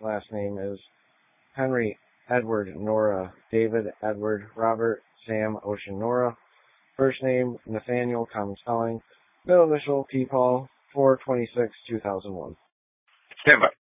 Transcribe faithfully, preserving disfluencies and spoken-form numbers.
Last name is Henry Edward Nora David Edward Robert Sam Ocean Nora. First name Nathaniel Common Spelling. Middle initial P. Paul. four twenty-six two thousand one. Stand by.